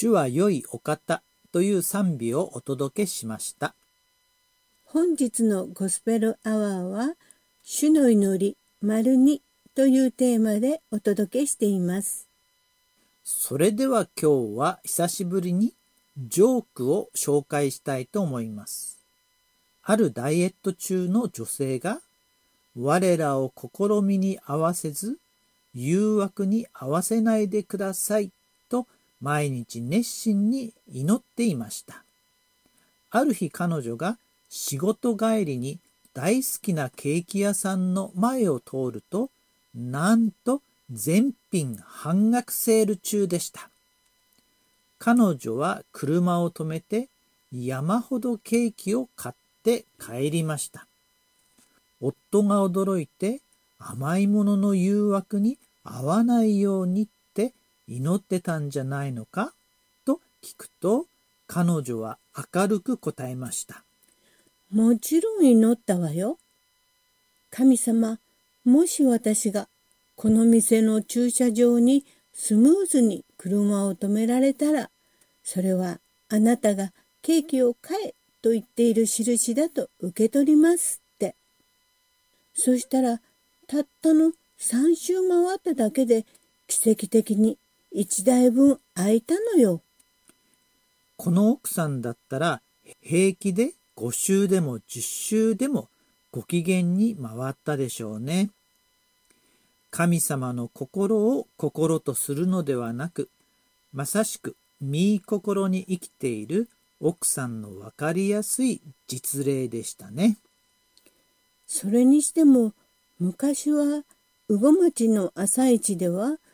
主は良いお方という賛美をお届けしました。 本日のゴスペルアワーは、主の祈り2というテーマでお届けしています。 それでは今日は久しぶりにジョークを紹介したいと思います。あるダイエット中の女性が、我らを試みに合わせず、誘惑に合わせないでくださいと毎日熱心に祈っていました。ある日彼女が仕事帰りに大好きなケーキ屋さんの前を通ると、なんと全品半額セール中でした。彼女は車を止めて山ほどケーキを買って帰りました。夫が驚いて甘いものの誘惑に合わないようにって祈ってたんじゃないのかと聞くと、彼女は明るく答えました。 もちろん祈ったわよ。神様、もし私がこの店の駐車場にスムーズに車を止められたら、それはあなたがケーキを買えと言っている印だと受け取りますって。そしたら、たったの3周回っただけで奇跡的に1台分空いたのよ。 この奥さんだったら平気で5周でも10周でもご機嫌に回ったでしょうね。神様の心を心とするのではなく、まさしく御心に生きている奥さんのわかりやすい実例でしたね。 それにしても、昔は羽後町の朝市では